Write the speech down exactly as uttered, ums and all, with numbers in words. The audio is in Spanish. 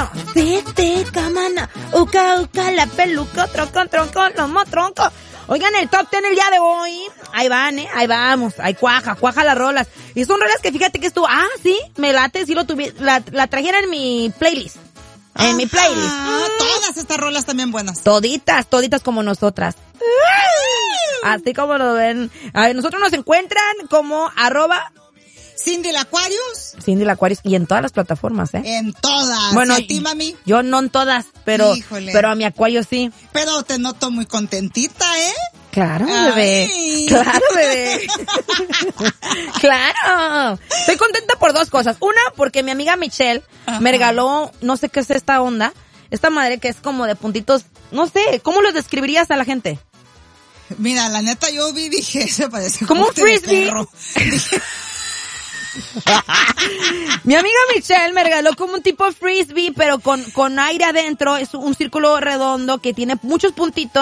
bueno, sí, sí, camana, uca, uca, la peluca, tronco, tronco, lomo, tronco. Oigan, el top ten el día de hoy, ahí van, eh, ahí vamos, ahí cuaja, cuaja las rolas. Y son rolas que fíjate que estuvo, ah, sí, me late, sí lo tuve, la, la trajera en mi playlist. En Ajá, mi playlist. Ah, todas estas rolas también buenas. Toditas, toditas como nosotras. Así como lo ven. A ver, nosotros nos encuentran como arroba Cindy la Aquarius. Cindy la Aquarius. Y en todas las plataformas, ¿eh? En todas. Bueno, ¿y a ti, mami? Yo no en todas, pero, Híjole. pero a mi Aquarius sí. Pero te noto muy contentita, ¿eh? Claro, Ay. bebé. Claro, bebé. Claro. Estoy contenta por dos cosas. Una, porque mi amiga Michelle Ajá. me regaló, no sé qué es esta onda, esta madre que es como de puntitos, no sé, ¿cómo los describirías a la gente? Mira, la neta yo vi, dije, se parece como un frisbee. Mi amiga Michelle me regaló como un tipo frisbee, pero con, con aire adentro. Es un círculo redondo que tiene muchos puntitos.